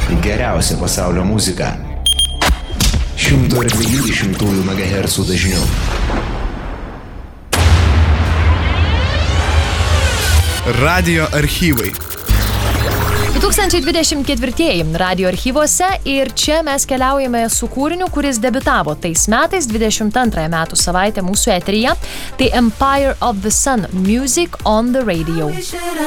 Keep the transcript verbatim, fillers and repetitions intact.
Geriausia pasaulio muzika. šimto dviejų šimtųjų megahercų dažniu. Radio archyvai. du tūkstančiai dvidešimt ketvirtieji radio archyvuose ir čia mes keliaujame su kūriniu, kuris debiutavo tais metais, dvidešimt antrąją metų savaitę mūsų eteryje. Tai Empire of the Sun, Music on the Radio.